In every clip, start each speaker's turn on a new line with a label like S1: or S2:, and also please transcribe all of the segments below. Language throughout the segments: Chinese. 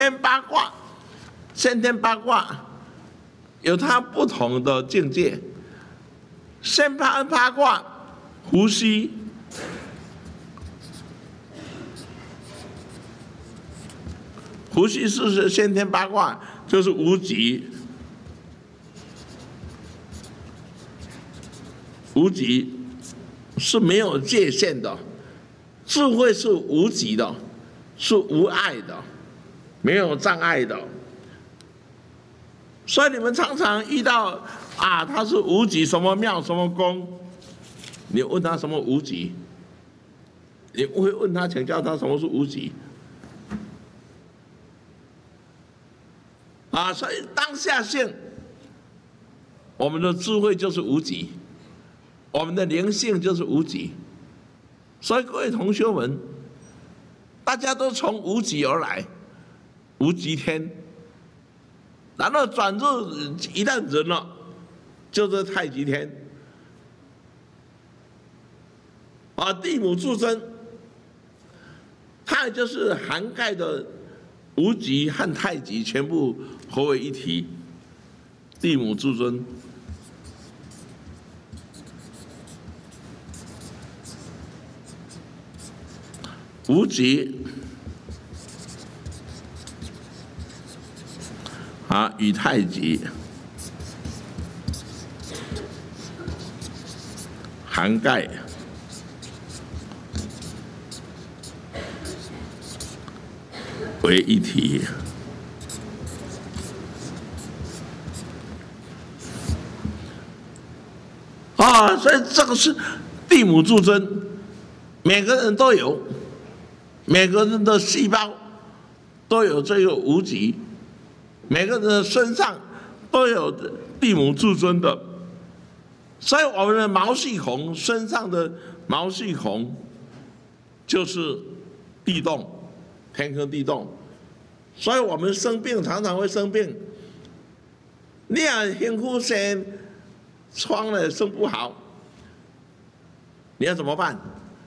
S1: 天八卦，先天八卦有它不同的境界。先天八卦，伏羲，伏羲是先天八卦，就是无极，无极是没有界限的，智慧是无极的，是无碍的，没有障碍的。所以你们常常遇到啊，他是无极什么庙什么宫，你问他什么无极，你会问他请教他什么是无极。啊，所以当下性，我们的智慧就是无极，我们的灵性就是无极。所以各位同学们，大家都从无极而来，无极天，然后转入一旦人了，就是太极天。啊，地母至尊，它也就是涵盖的无极和太极全部合为一体，地母至尊。无极啊，与太极涵盖为一体。啊，所以这个是地母至尊，每个人都有。每个人的细胞都有这个无极，每个人的身上都有地母至尊的，所以我们的毛细孔身上的毛细孔就是地洞，天坑地洞，所以我们生病常常会生病。你啊，皮肤先疮了生不好，你要怎么办？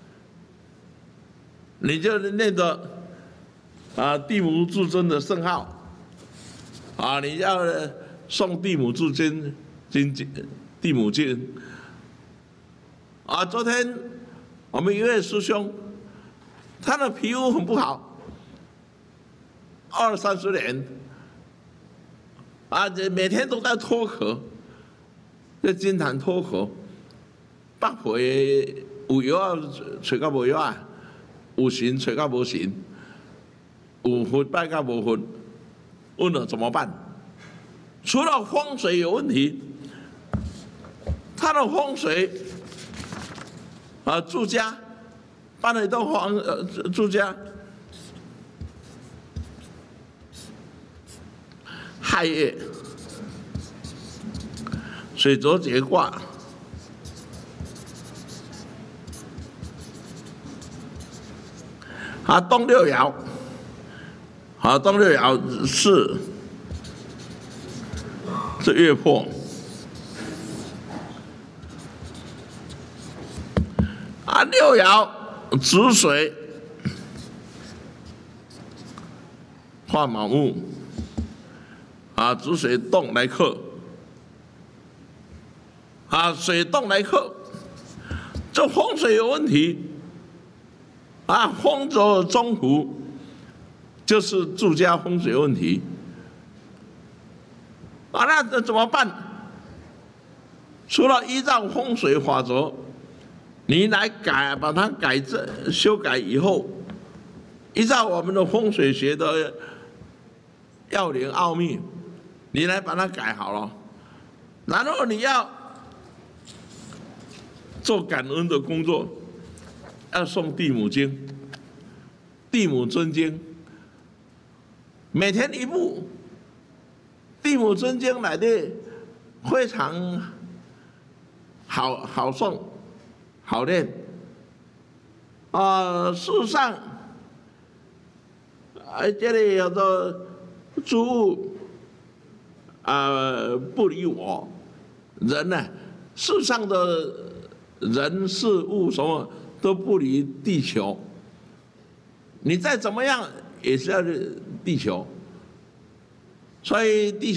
S1: 你就念着啊地母至尊的圣号，啊，你要诵地母至尊地母经。啊，昨天我们一位师兄，他的皮肤很不好，20-30年，啊，每天都在脱壳，就经常脱壳，北皮有药啊，找到无药啊？有神找到无神，有佛拜到无佛，问了怎么办？除了风水有问题，他的风水啊住家搬了一栋住家，亥月水泽节卦。啊，东六爻，好，东六爻是月破，啊，六爻子水化卯木，啊，子水动来克，啊，水动来克，这风水有问题。啊，风泽中途就是住家风水问题。啊，那怎么办？除了依照风水法则，你来改，把它修改以后，依照我们的风水学的要领奥秘，你来把它改好了，然后你要做感恩的工作。要诵地母经、地母尊经，每天一部。地母尊经来的非常好诵、好念。事实上，这里有的诸物不理我，人呢，世上的人事物什么都不理地球，你再怎么样也是要地球。 所以弟